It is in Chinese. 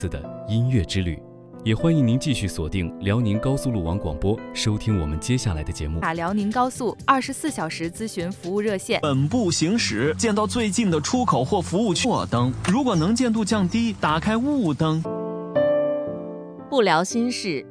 的音乐之旅。也欢迎您继续锁定辽宁高速路网广播，收听我们接下来的节目。 辽宁高速24小时咨询服务热线。 本部行驶，见到最近的出口或服务区火灯，如果能见度降低，打开雾灯。 不聊心事，